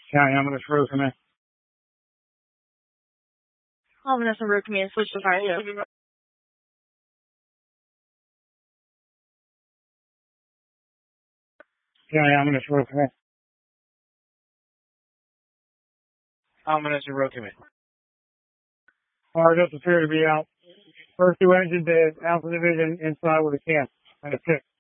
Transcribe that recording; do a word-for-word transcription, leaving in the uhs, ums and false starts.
County, I'm going to throw some in. Oh, Vanessa Road Command, switch to fire. County, I'm going to throw some in. I'm going to road command. Fire does appear to be out. First two engine dead, Alpha Division inside with a camp and a pit.